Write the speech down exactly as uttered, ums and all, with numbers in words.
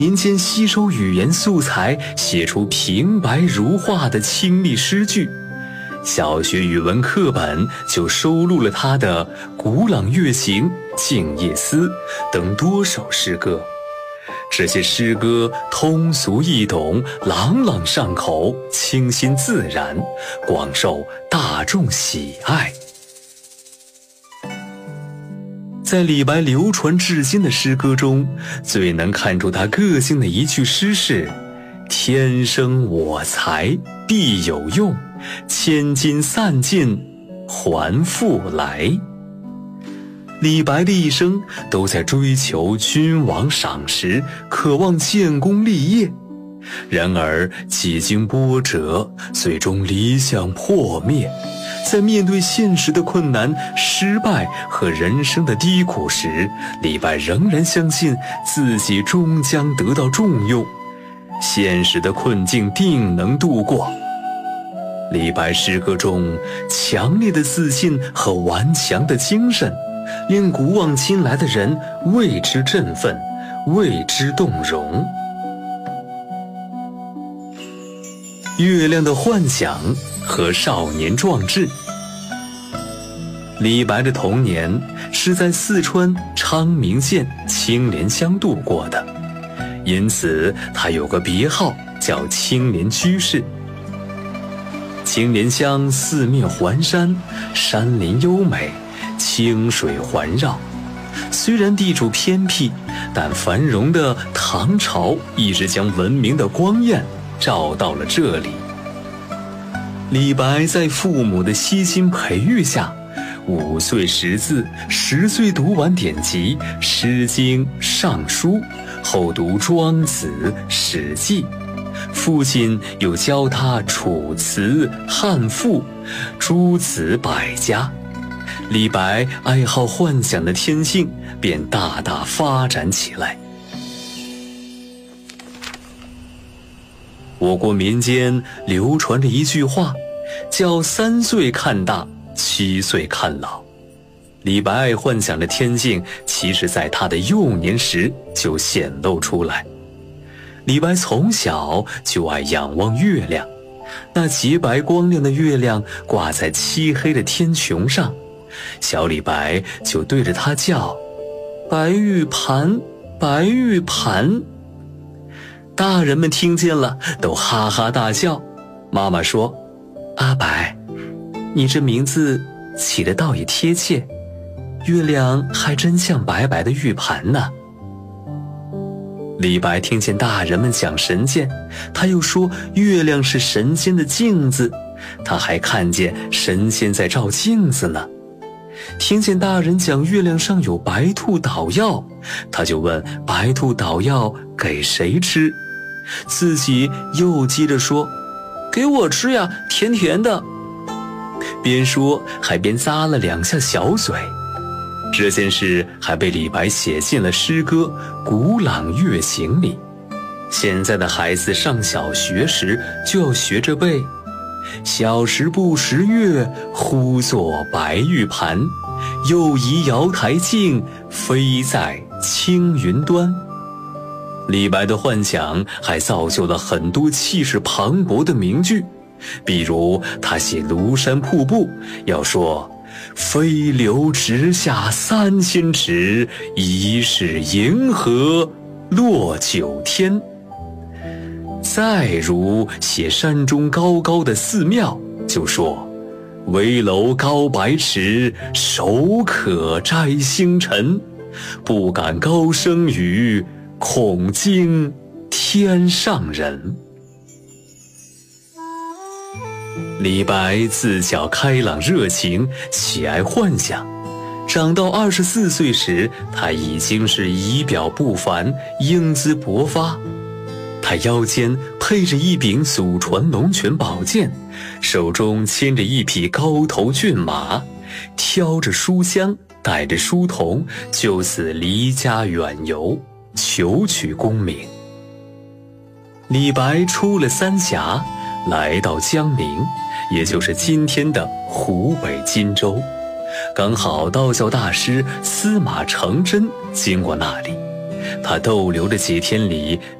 民间吸收语言素材，写出平白如画的清丽诗句。小学语文课本就收录了他的《古朗月行》《静夜思》等多首诗歌。这些诗歌通俗易懂，朗朗上口，清新自然，广受大众喜爱。在李白流传至今的诗歌中，最能看出他个性的一句诗是“天生我材必有用，千金散尽还复来”。李白的一生都在追求君王赏识，渴望建功立业。然而几经波折，最终理想破灭。在面对现实的困难、失败和人生的低谷时，李白仍然相信自己终将得到重用，现实的困境定能度过。李白诗歌中强烈的自信和顽强的精神，令古往今来的人为之振奋，为之动容。月亮的幻想和少年壮志。李白的童年是在四川昌明县青莲乡度过的，因此他有个别号叫青莲居士。青莲乡四面环山，山林优美，清水环绕。虽然地处偏僻，但繁荣的唐朝一直将文明的光焰照到了这里。李白在父母的悉心培育下，五岁识字，十岁读完典籍《诗经》《尚书》，后读《庄子》《史记》。父亲又教他《楚辞》《汉赋》诸子百家。李白爱好幻想的天性便大大发展起来。我国民间流传着一句话，叫三岁看大，七岁看老。李白爱幻想的天性，其实在他的幼年时就显露出来。李白从小就爱仰望月亮，那洁白光亮的月亮挂在漆黑的天穹上，小李白就对着它叫：“白玉盘，白玉盘。”大人们听见了都哈哈大笑。妈妈说：“阿白，你这名字起得倒也贴切，月亮还真像白白的玉盘呢。”李白听见大人们讲神仙，他又说月亮是神仙的镜子，他还看见神仙在照镜子呢。听见大人讲月亮上有白兔捣药，他就问白兔捣药给谁吃，自己又接着说：“给我吃呀，甜甜的。”边说还边咂了两下小嘴。这件事还被李白写进了诗歌《古朗月行》里。现在的孩子上小学时就要学着背：“小时不识月，呼作白玉盘。又疑瑶台镜，飞在青云端。”李白的幻想还造就了很多气势磅礴的名句，比如他写庐山瀑布要说：“飞流直下三千尺，疑是银河落九天。”再如写山中高高的寺庙就说：“危楼高百尺，手可摘星辰。不敢高声语，恐惊天上人。”李白自小开朗热情，喜爱幻想。长到二十四岁时，他已经是仪表不凡，英姿勃发。他腰间配着一柄祖传龙泉宝剑，手中牵着一匹高头骏马，挑着书香，带着书童，就此离家远游，求取功名。李白出了三峡，来到江陵，也就是今天的湖北荆州，刚好道教大师司马承祯经过那里， 他逗留的几天里